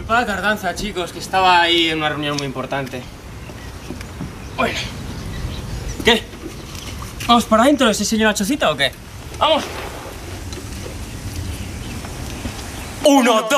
Disculpad la tardanza, chicos, que estaba ahí en una reunión muy importante. Bueno. ¿Qué? ¿Vamos para adentro? ¿Ese señor Chocita o qué? ¡Vamos! 1, 2...